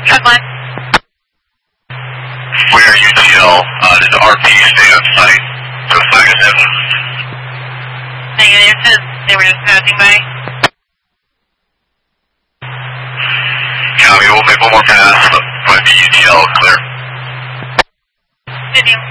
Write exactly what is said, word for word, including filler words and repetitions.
Truck line. Where U T L, uh, does R P stay on site? So flag is in. Negative, just, they were just passing by. Copy, we'll make one more pass. Might be U T L, clear. Good deal.